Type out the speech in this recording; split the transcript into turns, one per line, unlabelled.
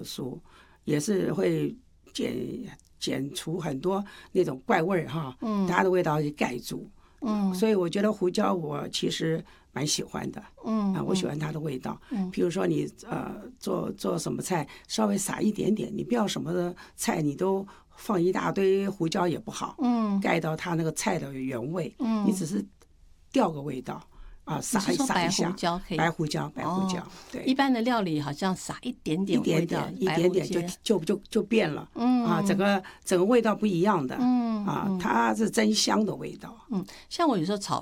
特殊，也是会减除很多那种怪味哈，它的味道给盖住。所以我觉得胡椒我其实蛮喜欢的，我喜欢它的味道。比如说你做什么菜，稍微撒一点点，你不要什么的菜你都放一大堆胡椒也不好，盖到它那个菜的原味，你只是调个味道。撒一下
白胡椒可以，
白胡椒，对。
一般的料理好像撒一点点味道，
一点点就变了，整个味道不一样的，它是真香的味道。
像我有时候炒